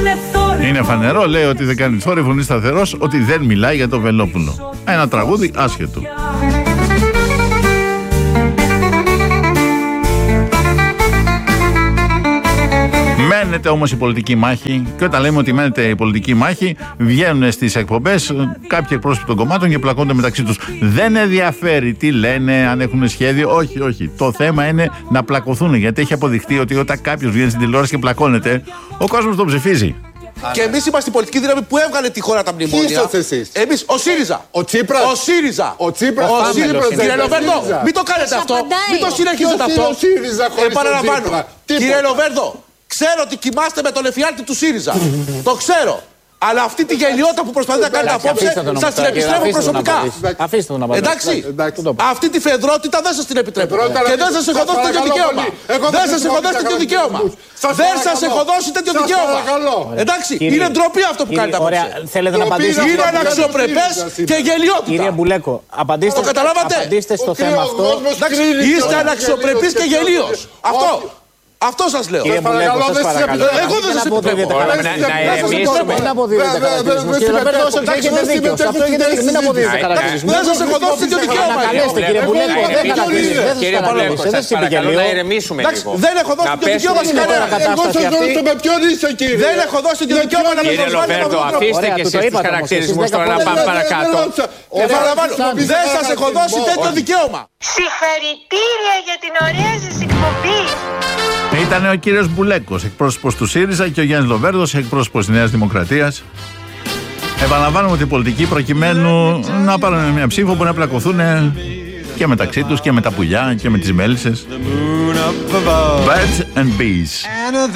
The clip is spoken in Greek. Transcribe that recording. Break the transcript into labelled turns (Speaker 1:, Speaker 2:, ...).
Speaker 1: Είναι φανερό, λέει, ότι δεν κάνει θόρυβο, φωνή σταθερός, ότι δεν μιλάει για το Βελόπουλο. Ένα τραγούδι άσχετο. Μένεται όμως η πολιτική μάχη, και όταν λέμε ότι μένεται η πολιτική μάχη, βγαίνουν στις εκπομπές κάποιοι εκπρόσωποι των κομμάτων και πλακώνται μεταξύ τους. Δεν ενδιαφέρει τι λένε, αν έχουν σχέδιο. Όχι, όχι. Το θέμα είναι να πλακωθούν, γιατί έχει αποδειχτεί ότι όταν κάποιος βγαίνει στην τηλεόραση και πλακώνεται, ο κόσμος τον ψηφίζει.
Speaker 2: Και εμείς είμαστε η πολιτική δύναμη που έβγαλε τη χώρα τα μνημόνια.
Speaker 3: Τι είσαστε εσείς?
Speaker 2: Εμείς, ο ΣΥΡΙΖΑ.
Speaker 3: Ο Τσίπρας.
Speaker 2: Ο ΣΥΡΙΖΑ.
Speaker 3: Ο Τσίπρας.
Speaker 2: Κύριε Λοβέρδο, μην το κάνετε αυτό. Μην το συνεχίζετε αυτό. Επαναλαμβάνω. Κύριε Λοβέρδο, ξέρω ότι κοιμάστε με τον εφιάλτη του ΣΥΡΙΖΑ. Το ξέρω. Αλλά αυτή τη γελιότητα που προσπαθείτε να κάνετε απόψε, σας την επιστρέφω προσωπικά.
Speaker 4: Αφήστε τον να απαντήσει.
Speaker 2: Εντάξει. Αυτή τη φεδρότητα δεν σας την επιτρέπω. Και δεν σας έχω δώσει τέτοιο δικαίωμα. Δεν σας έχω δώσει τέτοιο δικαίωμα. Δεν σας έχω δώσει τέτοιο δικαίωμα. Εντάξει. Είναι ντροπή αυτό που κάνετε απόψε.
Speaker 4: Θέλετε να απαντήσετε?
Speaker 2: Είναι αναξιοπρεπές και γελιότητα.
Speaker 4: Κύριε Μπουλέκο, απαντήστε.
Speaker 2: Το καταλάβατε?
Speaker 4: Απαντήστε στο θέμα αυτό.
Speaker 2: Είστε αναξιοπρεπείς και γελίος. Αυτό. Αυτό σας λέω.
Speaker 4: Κύριε Μπουλέκο, σας παρακαλώ.
Speaker 2: Εγώ δεν σας επιτρέπω.
Speaker 4: Μην αποδίδετε χαρακτηρισμούς. Κύριε Λοβέρδο, όσο έχετε δίκιο. Σε αυτό έχετε δίκιο. Μην αποδίδετε χαρακτηρισμούς.
Speaker 2: Δεν σας έχω δώσει τέτοιο δικαίωμα.
Speaker 4: Ανακαλέστε, κύριε Μπουλέκο.
Speaker 5: Κύριε Μπουλέκο, σας παρακαλώ να ηρεμήσουμε λίγο.
Speaker 2: Δεν έχω δώσει τέτοιο δικαίωμα σε κανένα.
Speaker 3: Με ποιον είσαι, κύριε?
Speaker 2: Δεν έχω δώσει τέτοιο δικαίωμα να με
Speaker 5: Κύριε Λοβέρδο, αφήστε και εσείς τους χαρακτηρισμούς τώρα να πάμε παρακάτω.
Speaker 2: Επαναλαμβάνω, δεν σας έχω δώσει τέτοιο δικαίωμα.
Speaker 6: Συγχαρητήρια για την ωραία σας εκπομπή.
Speaker 1: Ήταν ο κύριος Μπουλέκος, εκπρόσωπος του ΣΥΡΙΖΑ, και ο Γιάννης Λοβέρδος, εκπρόσωπος της Νέας Δημοκρατίας. Επαναλαμβάνουμε την πολιτική προκειμένου να πάρουν μια ψήφο που να πλακωθούν και μεταξύ τους και με τα πουλιά και με τις μέλισσες. Birds and bees.